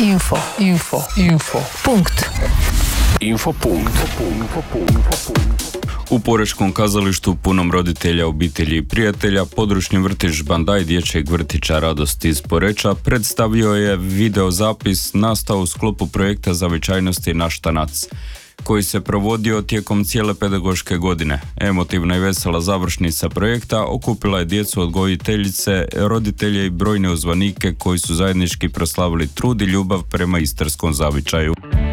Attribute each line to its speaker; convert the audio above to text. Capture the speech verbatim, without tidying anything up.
Speaker 1: Info, info, info. Punkt.
Speaker 2: Info punkt.
Speaker 3: U Porečkom kazalištu punom roditelja, obitelji i prijatelja, područni vrtić Bandaj dječjeg vrtića Radost iz Poreča predstavio je videozapis nastao u sklopu projekta Zavičajnosti naš tanac, koji se provodio tijekom cijele pedagoške godine. Emotivna i vesela završnica projekta okupila je djecu, odgojiteljice, roditelje i brojne uzvanike koji su zajednički proslavili trud i ljubav prema istarskom zavičaju.